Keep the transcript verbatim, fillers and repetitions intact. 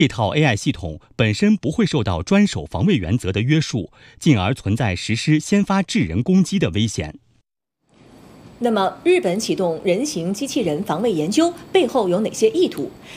这套 A I 系统本身不会受到专守防卫原则的约束，进而存在实施先发制人攻击的危险。 那么，日本启动人形机器人防卫研究背后有哪些意图？